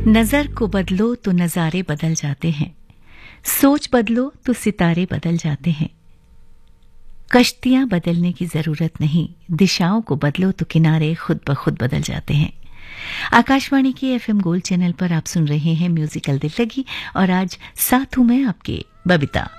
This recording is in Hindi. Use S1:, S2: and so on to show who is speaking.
S1: नजर को बदलो तो नजारे बदल जाते हैं, सोच बदलो तो सितारे बदल जाते हैं। कश्तियां बदलने की जरूरत नहीं, दिशाओं को बदलो तो किनारे खुद ब खुद बदल जाते हैं। आकाशवाणी के एफएम गोल्ड चैनल पर आप सुन रहे हैं म्यूजिकल दिल लगी और आज साथ हूं मैं आपके बबीता।